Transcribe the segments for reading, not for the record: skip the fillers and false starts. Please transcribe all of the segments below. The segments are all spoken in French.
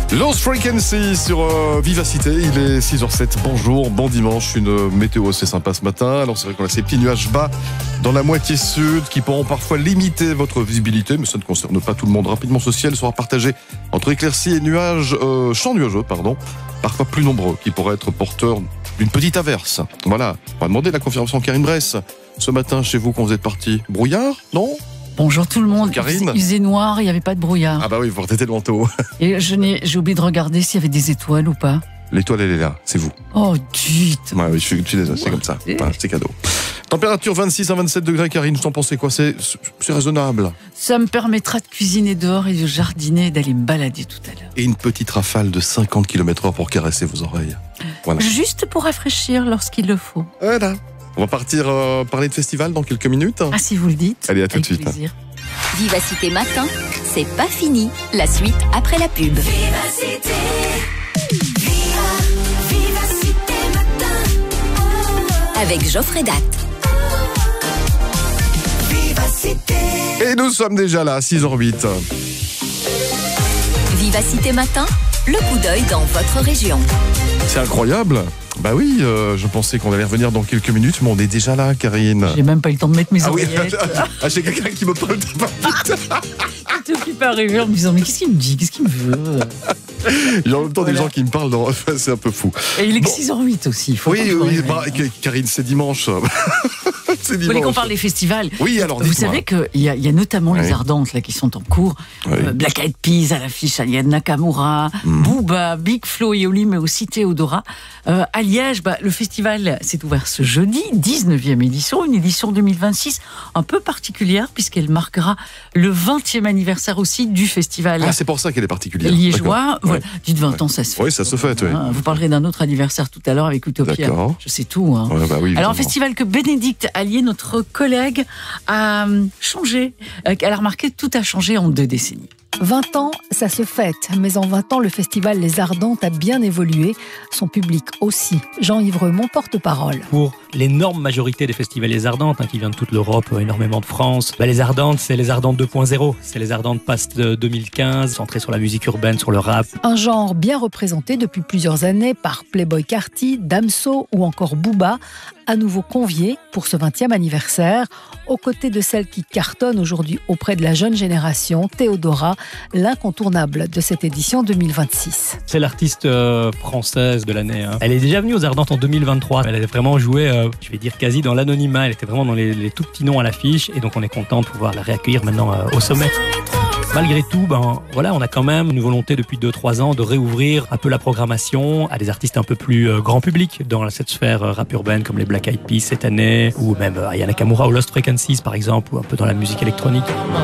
Lost Frequency sur Vivacité, il est 6h07, bonjour, bon dimanche, une météo assez sympa ce matin. Alors c'est vrai qu'on a ces petits nuages bas dans la moitié sud qui pourront parfois limiter votre visibilité, mais ça ne concerne pas tout le monde. Rapidement, ce ciel sera partagé entre éclaircies et nuages, champs nuageux, parfois plus nombreux, qui pourraient être porteurs d'une petite averse. Voilà, on va demander la confirmation Karine Bress. Ce matin, chez vous, quand vous êtes parti, brouillard, non ? Bonjour tout le monde. Karine. Il faisait noir, il n'y avait pas de brouillard. Ah bah oui, vous portez le manteau. Et j'ai oublié de regarder s'il y avait des étoiles ou pas. L'étoile, elle est là, c'est vous. Oh, dites. Ouais, oui, je suis désolé, c'est comme ça. Voilà, c'est cadeau. Température 26 à 27 degrés, Karine, vous en pensez quoi ? C'est raisonnable. Ça me permettra de cuisiner dehors et de jardiner et d'aller me balader tout à l'heure. Et une petite rafale de 50 km/h pour caresser vos oreilles. Voilà. Juste pour rafraîchir lorsqu'il le faut. Voilà. On va partir parler de festival dans quelques minutes. Ah, si vous le dites. Allez, à tout de suite. Plaisir. Vivacité Matin, c'est pas fini. La suite après la pub. Vivacité, Vivacité Matin. Avec Geoffrey Datt. Vivacité. Et nous sommes déjà là, 6h08. Vivacité Matin, le coup d'œil dans votre région. C'est incroyable. Bah oui, je pensais qu'on allait revenir dans quelques minutes, mais on est déjà là, Karine. J'ai même pas eu le temps de mettre mes Ah oui, oreillettes. j'ai quelqu'un qui me parle de Je suis pas arrivé en me disant mais qu'est-ce qu'il me dit ? Qu'est-ce qu'il me veut ? Il y a en même temps des Voilà. gens qui me parlent, c'est un peu fou. Et il est que Bon. 6h08 aussi. Faut Oui, pas que je me oui, réveille. Karine, c'est dimanche. C'est Vous voulez qu'on dimanche. parle des festivals ? Oui, alors Vous dites-moi. savez qu'il y a notamment Oui. les Ardentes là, qui sont en cours. Oui. Black Eyed Peas à l'affiche, Aya Nakamura, Booba, Big Flo et Oli, mais aussi Théodora. À Liège, le festival s'est ouvert ce jeudi, 19e édition, une édition 2026 un peu particulière puisqu'elle marquera le 20e anniversaire aussi du festival. Ah, c'est pour ça qu'elle est particulière. Liégeois, D'accord. voilà. Ouais. Dites 20 ans, ça se fait. Oui, ça se fait, oui. Vous parlerez d'un autre anniversaire tout à l'heure avec Utopia. D'accord. Je sais tout. Hein. Ouais, bah oui, Alors, un évidemment. festival que Bénédicte Allier, notre collègue, a changé. Elle a remarqué que tout a changé en 2 décennies. 20 ans, ça se fête, mais en 20 ans, le festival Les Ardentes a bien évolué, son public aussi. Jean-Yves Remond, porte-parole. Pour l'énorme majorité des festivals Les Ardentes, qui vient de toute l'Europe, énormément de France, Les Ardentes, c'est Les Ardentes 2.0. C'est Les Ardentes Past de 2015, centrées sur la musique urbaine, sur le rap. Un genre bien représenté depuis plusieurs années par Playboi Carti, Damso ou encore Booba, à nouveau convié pour ce 20e anniversaire, aux côtés de celle qui cartonne aujourd'hui auprès de la jeune génération, Théodora, l'incontournable de cette édition 2026. C'est l'artiste française de l'année. Elle est déjà venue aux Ardentes en 2023. Elle a vraiment joué, je vais dire quasi dans l'anonymat. Elle était vraiment dans les tout petits noms à l'affiche. Et donc on est content de pouvoir la réaccueillir maintenant au sommet. Malgré tout, on a quand même une volonté depuis 2-3 ans de réouvrir un peu la programmation à des artistes un peu plus grand public dans cette sphère rap urbaine comme les Black Eyed Peas cette année, ou même Aya Nakamura ou Lost Frequencies par exemple, ou un peu dans la musique électronique.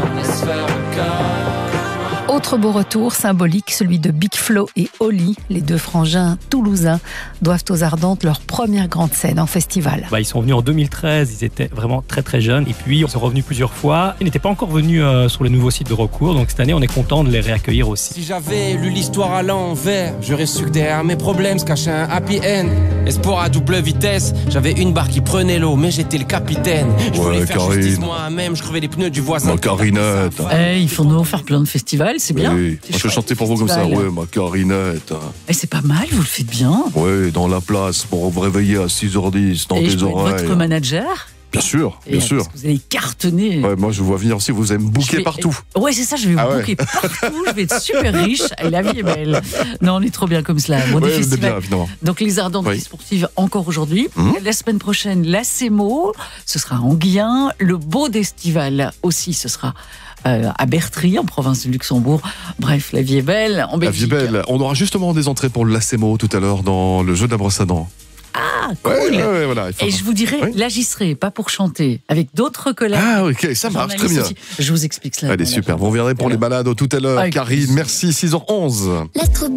Autre beau retour symbolique, celui de Big Flo et Oli, les 2 frangins toulousains, doivent aux Ardentes leur première grande scène en festival. Ils sont venus en 2013, ils étaient vraiment très très jeunes, et puis on sont revenus plusieurs fois. Ils n'étaient pas encore venus sur le nouveau site de recours, donc cette année on est content de les réaccueillir aussi. Si j'avais lu l'histoire à l'envers, j'aurais su que derrière mes problèmes se cachait un happy end. Espoir à double vitesse, j'avais une barre qui prenait l'eau, mais j'étais le capitaine. Je voulais faire Karine. justice moi-même, je crevais les pneus du voisin. Ma Carinette. Il faut nous faire plein de festivals, c'est bien. Oui, C'est moi, je chouette, chantais pour vous comme ça. festival. Ouais, ma Carinette. Et c'est pas mal, vous le faites bien. Ouais, dans la place pour vous réveiller à 6h10 dans Et tes je peux être oreilles. votre manager. Bien sûr, Et bien sûr. parce que vous allez cartonner. Ouais, moi, je vois venir aussi, vous allez me Je bouquer vais- partout. Ouais, c'est ça, je vais Ah vous ouais. booker partout, je vais être super riche, la vie est belle. Non, on est trop bien comme cela. Bon, des Ouais, on est festivals. bien, évidemment. Donc les Ardentes Oui. qui se poursuivent encore aujourd'hui. Mhm. La semaine prochaine, la CEMO, ce sera en Guillain. Le Beau d'Estival aussi, ce sera à Bertry, en province de Luxembourg. Bref, la vie est belle en La vie Belgique. est belle. On aura justement des entrées pour l'ACMO tout à l'heure dans le jeu de la brosse à dents. Ah, cool. Ouais, voilà. il faut- Et je vous dirai, Oui. là j'y serai, pas pour chanter, avec d'autres collègues. Ah, ok, ça marche très journalistes bien. aussi. Je vous explique cela. Allez, Voilà. super. Vous reviendrez pour les balades tout à l'heure. Avec Karine, plaisir. merci, 6h11. Let's go.